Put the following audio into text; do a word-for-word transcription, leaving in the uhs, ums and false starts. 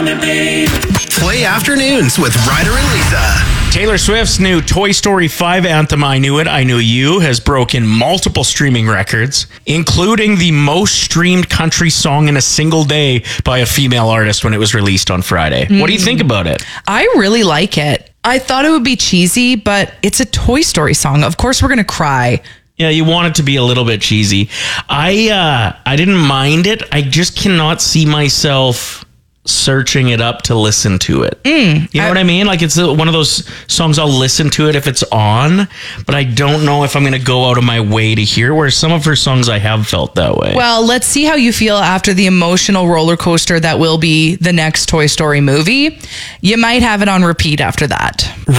me, babe. Play Afternoons with Ryder and Lisa. Taylor Swift's new Toy Story five anthem, I Knew It, I Knew You, has broken multiple streaming records, including the most streamed country song in a single day by a female artist when it was released on Friday. Mm. What do you think about it? I really like it. I thought it would be cheesy, but it's a Toy Story song. Of course, we're going to cry. Yeah, you want it to be a little bit cheesy. I uh, I didn't mind it. I just cannot see myself searching it up to listen to it. Mm, you know I, what I mean? Like, it's one of those songs I'll listen to it if it's on, but I don't know if I'm going to go out of my way to hear, whereas some of her songs I have felt that way. Well, let's see how you feel after the emotional roller coaster that will be the next Toy Story movie. You might have it on repeat after that.